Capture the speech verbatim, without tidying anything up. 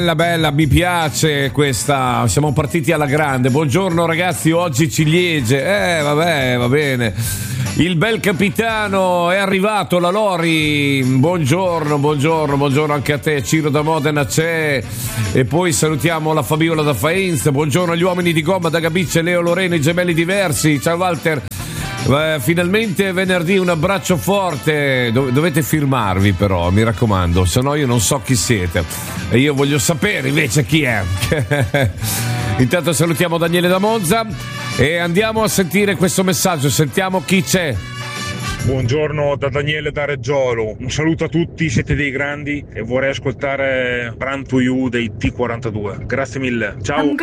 Bella, bella, mi piace questa. Siamo partiti alla grande. Buongiorno ragazzi, oggi ciliegie. Eh, vabbè, va bene. Il bel capitano è arrivato, la Lori. Buongiorno, buongiorno, buongiorno anche a te. Ciro da Modena c'è. E poi salutiamo la Fabiola da Faenza. Buongiorno agli uomini di gomma da Gabicce, Leo Loreno, i gemelli diversi. Ciao Walter. Eh, finalmente venerdì, un abbraccio forte. Dov- dovete firmarvi però, mi raccomando, se no io non so chi siete e io voglio sapere invece chi è. Intanto salutiamo Daniele da Monza e andiamo a sentire questo messaggio. Sentiamo chi c'è. Buongiorno da Daniele da Reggiolo, un saluto a tutti, siete dei grandi e vorrei ascoltare Run to You dei T quarantadue. Grazie mille, ciao.